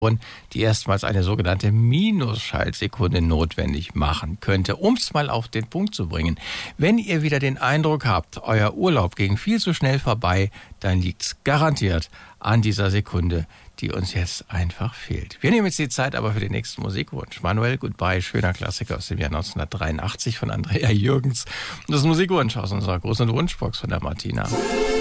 die erstmals eine sogenannte Minusschaltsekunde notwendig machen könnte. Um es mal auf den Punkt zu bringen: Wenn ihr wieder den Eindruck habt, euer Urlaub ging viel zu schnell vorbei, dann liegt's garantiert an dieser Sekunde, die uns jetzt einfach fehlt. Wir nehmen jetzt die Zeit aber für den nächsten Musikwunsch. Manuel Goodbye, schöner Klassiker aus dem Jahr 1983 von Andrea Jürgens. Und das ist ein Musikwunsch aus unserer großen Wunschbox von der Martina.